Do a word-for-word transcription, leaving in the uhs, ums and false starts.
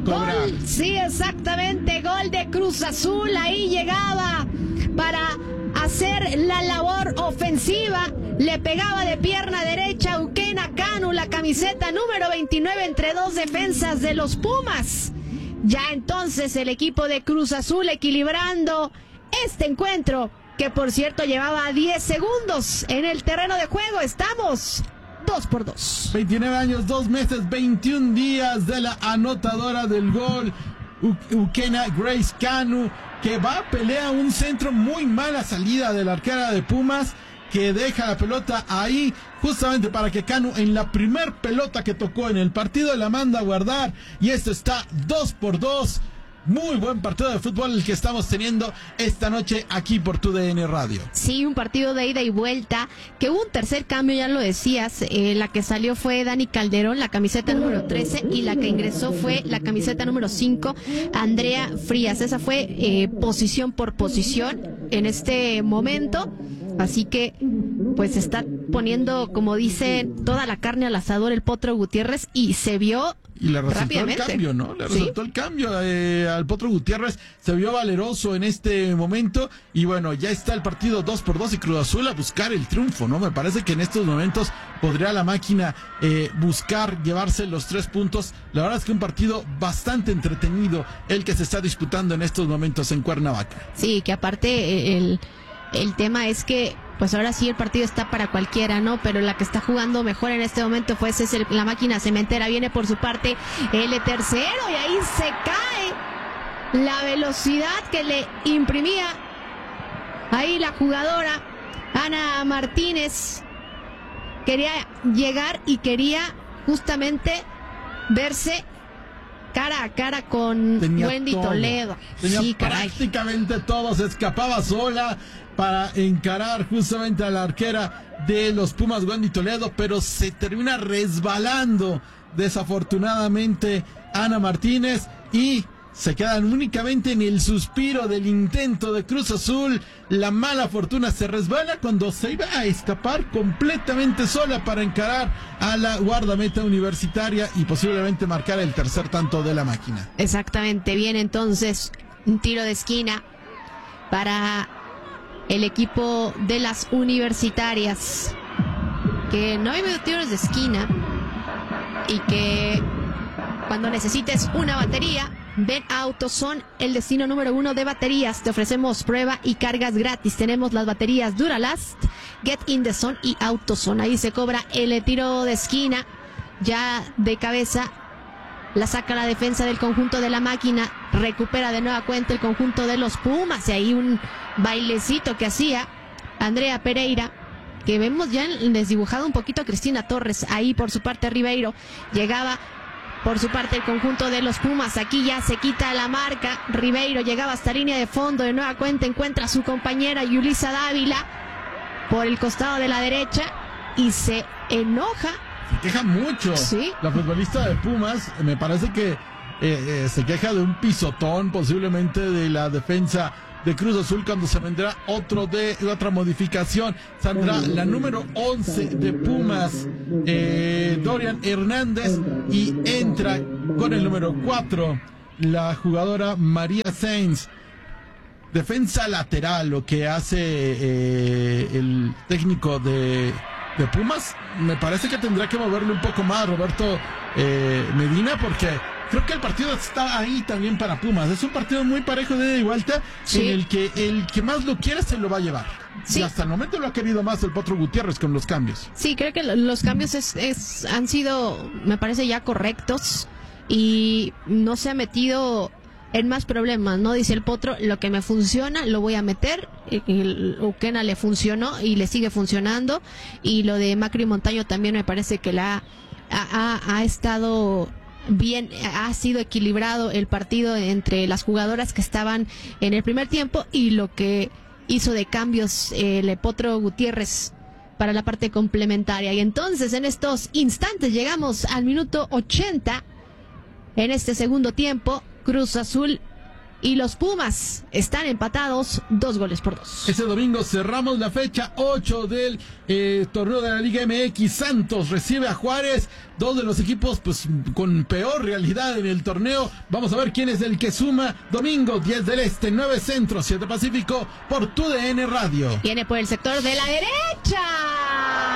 lo cobra. Gol, sí, exactamente, gol de Cruz Azul, ahí llegaba para hacer la labor ofensiva, le pegaba de pierna derecha Eukene Kanu, la camiseta número veintinueve entre dos defensas de los Pumas. Ya entonces el equipo de Cruz Azul equilibrando este encuentro, que por cierto llevaba diez segundos en el terreno de juego. Estamos dos por dos. veintinueve años, dos meses, veintiún días de la anotadora del gol, Eukene Grace Kanu, que va a pelear un centro, muy mala salida de la arquera de Pumas, que deja la pelota ahí justamente para que Kanu, en la primer pelota que tocó en el partido, la manda a guardar, y esto está dos por dos. Muy buen partido de fútbol el que estamos teniendo esta noche aquí por Tu D N Radio. Sí, un partido de ida y vuelta, que hubo un tercer cambio, ya lo decías, eh, la que salió fue Dani Calderón, la camiseta número trece, y la que ingresó fue la camiseta número cinco, Andrea Frías. Esa fue eh, posición por posición en este momento, así que pues está poniendo, como dice, toda la carne al asador el Potro Gutiérrez, y se vio y le resultó el cambio, ¿no? Le resultó ¿Sí? el cambio eh, al Potro Gutiérrez, se vio valeroso en este momento, y bueno, ya está el partido dos por dos y Cruz Azul a buscar el triunfo, ¿no? Me parece que en estos momentos podría la máquina eh, buscar llevarse los tres puntos. La verdad es que un partido bastante entretenido el que se está disputando en estos momentos en Cuernavaca. Sí, que aparte el, el tema es que pues ahora sí el partido está para cualquiera, ¿no? Pero la que está jugando mejor en este momento pues es el, la máquina cementera. Viene por su parte el tercero, y ahí se cae la velocidad que le imprimía ahí la jugadora Ana Martínez. Quería llegar y quería justamente verse cara a cara con Tenía Wendy todo. Toledo. Tenía sí, prácticamente todo, se escapaba sola para encarar justamente a la arquera de los Pumas, Wendy Toledo, pero se termina resbalando desafortunadamente Ana Martínez, y se quedan únicamente en el suspiro del intento de Cruz Azul. La mala fortuna, se resbala cuando se iba a escapar completamente sola para encarar a la guardameta universitaria y posiblemente marcar el tercer tanto de la máquina. Exactamente, bien, entonces un tiro de esquina para el equipo de las universitarias, que no hay tiros de esquina, y que cuando necesites una batería, ven a AutoZone, el destino número uno de baterías. Te ofrecemos prueba y cargas gratis. Tenemos las baterías Duralast, Get in the Zone y AutoZone. Ahí se cobra el tiro de esquina, ya de cabeza. La saca la defensa del conjunto de la máquina, recupera de nueva cuenta el conjunto de los Pumas, y ahí un bailecito que hacía Andrea Pereira, que vemos ya desdibujado un poquito a Cristina Torres. Ahí por su parte Ribeiro, llegaba por su parte el conjunto de los Pumas, aquí ya se quita la marca, Ribeiro llegaba hasta línea de fondo, de nueva cuenta encuentra a su compañera Yulisa Dávila por el costado de la derecha, y se enoja. Se queja mucho. ¿Sí? La futbolista de Pumas, me parece que eh, eh, se queja de un pisotón posiblemente de la defensa de Cruz Azul, cuando se vendrá otro de otra modificación. Saldrá la número once de Pumas, eh, Dorian Hernández, y entra con el número cuatro la jugadora María Sainz. Defensa lateral, lo que hace eh, el técnico de de Pumas. Me parece que tendrá que moverle un poco más Roberto eh, Medina, porque creo que el partido está ahí también para Pumas. Es un partido muy parejo de ida y vuelta, sí, en el que el que más lo quiere se lo va a llevar. Sí. Y hasta el momento lo ha querido más el Potro Gutiérrez con los cambios. Sí, creo que los cambios es, es, han sido, me parece, ya correctos, y no se ha metido en más problemas, ¿no? Dice el Potro, lo que me funciona lo voy a meter. El Eukene le funcionó y le sigue funcionando, y lo de Macri Montaño también me parece que la ha, ha, ha estado bien, ha sido equilibrado el partido entre las jugadoras que estaban en el primer tiempo y lo que hizo de cambios eh, el Potro Gutiérrez para la parte complementaria. Y entonces en estos instantes llegamos al minuto ochenta en este segundo tiempo. Cruz Azul y los Pumas están empatados dos goles por dos. Este domingo cerramos la fecha ocho del eh, torneo de la Liga M X. Santos recibe a Juárez, dos de los equipos pues con peor realidad en el torneo. Vamos a ver quién es el que suma. Domingo diez del Este, nueve Centro, siete Pacífico por Tu D N Radio. Viene por el sector de la derecha.